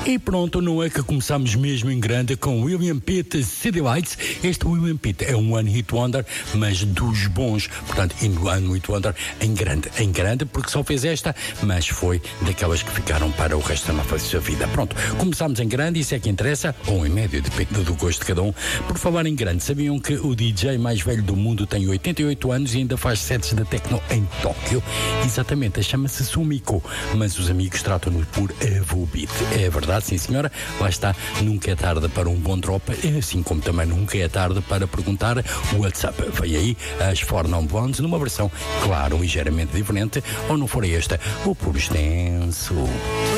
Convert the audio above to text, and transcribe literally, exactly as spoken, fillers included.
E pronto, não é que começamos mesmo em grande com William Pitt, City Lights. Este William Pitt é um One Hit Wonder, mas dos bons. Portanto, em One Hit Wonder em grande, em grande, porque só fez esta, mas foi daquelas que ficaram para o resto da nossa vida. Pronto, começámos em grande, isso é que interessa, ou em médio, depende do gosto de cada um. Por falar em grande, sabiam que o D J mais velho do mundo tem oitenta e oito anos e ainda faz sets de techno em Tóquio? Exatamente, chama-se Sumiko, mas os amigos tratam-no por Avobit. É verdade, sim senhora, lá está, nunca é tarde para um bom drop, assim como também nunca é tarde para perguntar WhatsApp. Vem aí as Four Non Blondes numa versão, claro, ligeiramente diferente, ou não for esta, o puro extenso.